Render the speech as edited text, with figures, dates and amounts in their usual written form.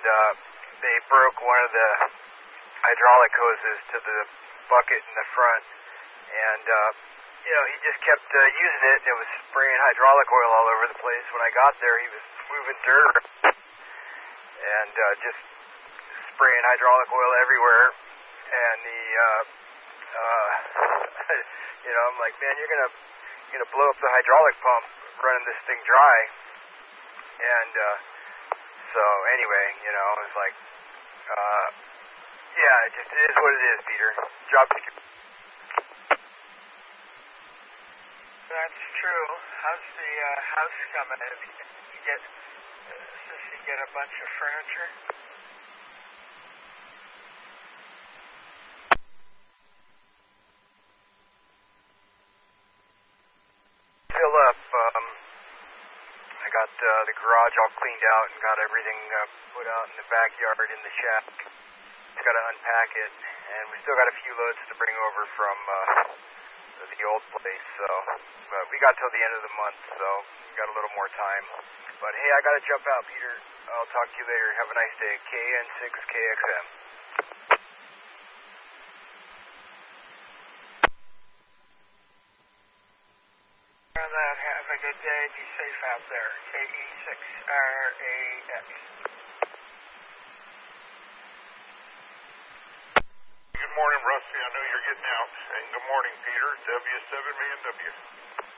and they broke one of the hydraulic hoses to the bucket in the front, and he just kept using it. It was spraying hydraulic oil all over the place. When I got there, he was moving dirt and just spraying hydraulic oil everywhere, and I'm like, man, you're gonna blow up the hydraulic pump running this thing dry. And so anyway, it was like, it just is what it is, Peter. Job security. That's true. How's the house coming? Does he get a bunch of furniture? Fill up. I got the garage all cleaned out and got everything put out in the backyard in the shack. Just got to unpack it, and we still got a few loads to bring over from the old place. So, but we got till the end of the month, so we got a little more time. But hey, I got to jump out, Peter. I'll talk to you later. Have a nice day. KN6KXM. Have a good day. Be safe out there. KE6RAX. Good morning, Rusty. I know you're getting out. And good morning, Peter. W7 Man W.